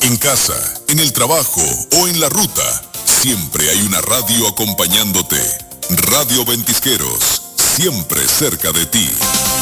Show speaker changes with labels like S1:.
S1: En casa, en el trabajo o en la ruta, siempre hay una radio acompañándote. Radio Ventisqueros, siempre cerca de ti.